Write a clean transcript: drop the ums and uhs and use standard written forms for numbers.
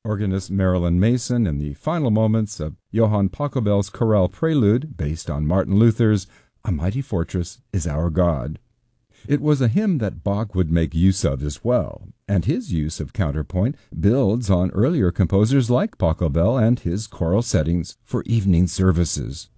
Organist Marilyn Mason in the final moments of Johann Pachelbel's chorale prelude based on Martin Luther's "A Mighty Fortress is Our God." It was a hymn that Bach would make use of as well, and his use of counterpoint builds on earlier composers like Pachelbel and his choral settings for evening services.